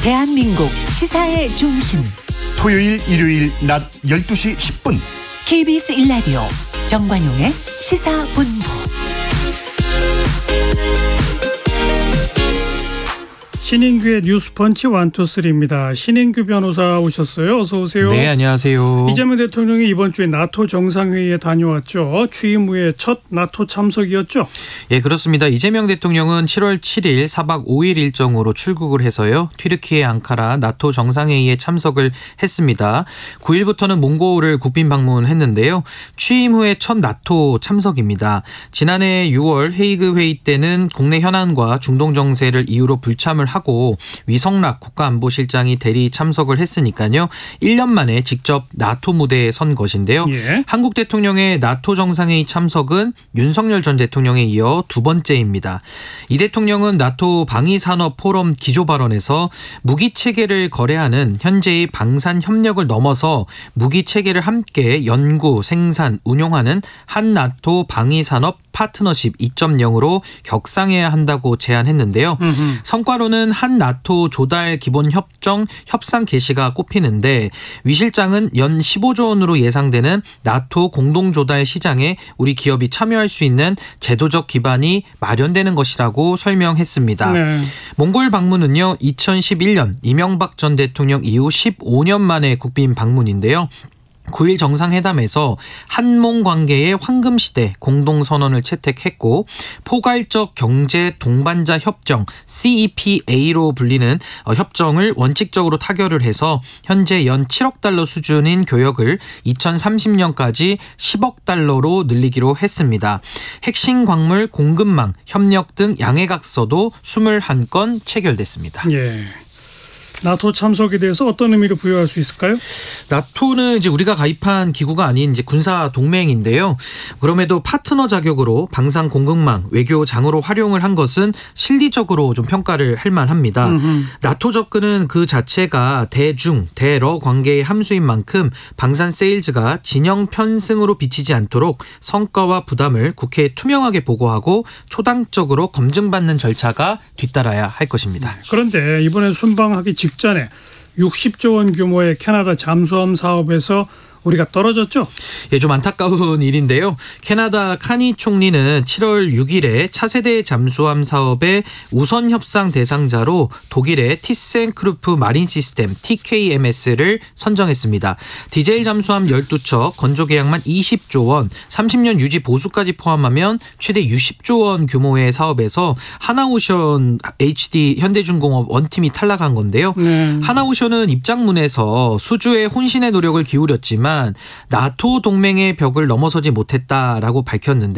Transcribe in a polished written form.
대한민국 시사의 중심 토요일 일요일 낮 12시 10분 KBS 1라디오 정관용의 시사본부. 신인규의 뉴스펀치 1, 2, 3입니다. 신인규 변호사 오셨어요. 어서 오세요. 네, 안녕하세요. 이재명 대통령이 이번 주에 나토 정상회의에 다녀왔죠. 취임 후에 첫 나토 참석이었죠. 예, 그렇습니다. 이재명 대통령은 7월 7일 4박 5일 일정으로 출국을 해서요. 튀르키예 앙카라 나토 정상회의에 참석을 했습니다. 9일부터는 몽골을 국빈 방문했는데요. 취임 후에 첫 나토 참석입니다. 지난해 6월 헤이그 회의 때는 국내 현안과 중동 정세를 이유로 불참을 하고 위성락 국가안보실장이 대리 참석을 했으니까요. 1년 만에 직접 나토 무대에 선 것인데요. 예. 한국 대통령의 나토 정상회의 참석은 윤석열 전 대통령에 이어 두 번째입니다. 이 대통령은 나토 방위산업 포럼 기조 발언에서 무기체계를 거래하는 현재의 방산 협력을 넘어서 무기체계를 함께 연구, 생산, 운용하는 한나토 방위산업 파트너십 2.0으로 격상해야 한다고 제안했는데요. 성과로는 한나토 조달 기본 협정 협상 개시가 꼽히는데 위 실장은 연 15조 원으로 예상되는 나토 공동 조달 시장에 우리 기업이 참여할 수 있는 제도적 기반이 마련되는 것이라고 설명했습니다. 네. 몽골 방문은요. 2011년 이명박 전 대통령 이후 15년 만에 국빈 방문인데요. 9일 정상회담에서 한몽 관계의 황금시대 공동선언을 채택했고 포괄적 경제 동반자 협정 CEPA로 불리는 협정을 원칙적으로 타결을 해서 현재 연 7억 달러 수준인 교역을 2030년까지 10억 달러로 늘리기로 했습니다. 핵심 광물 공급망 협력 등 양해각서도 21건 체결됐습니다. 예. 나토 참석에 대해서 어떤 의미를 부여할 수 있을까요? 나토는 이제 우리가 가입한 기구가 아닌 이제 군사 동맹인데요. 그럼에도 파트너 자격으로 방산 공급망, 외교 장으로 활용을 한 것은 실리적으로 좀 평가를 할 만합니다. 나토 접근은 그 자체가 대중, 대러 관계의 함수인 만큼 방산 세일즈가 진영 편승으로 비치지 않도록 성과와 부담을 국회에 투명하게 보고하고 초당적으로 검증받는 절차가 뒤따라야 할 것입니다. 그런데 이번에 순방하기 직전에 60조 원 규모의 캐나다 잠수함 사업에서 우리가 떨어졌죠? 예, 좀 안타까운 일인데요. 캐나다 카니 총리는 7월 6일에 차세대 잠수함 사업의 우선 협상 대상자로 독일의 티센크루프 마린 시스템 TKMS를 선정했습니다. 디젤 잠수함 12척, 건조 계약만 20조 원, 30년 유지 보수까지 포함하면 최대 60조 원 규모의 사업에서 하나오션 HD 현대중공업 원팀이 탈락한 건데요. 하나오션은 입장문에서 수주에 혼신의 노력을 기울였지만 나토 동맹의 벽을 넘어서지 못했다라고 밝혔는데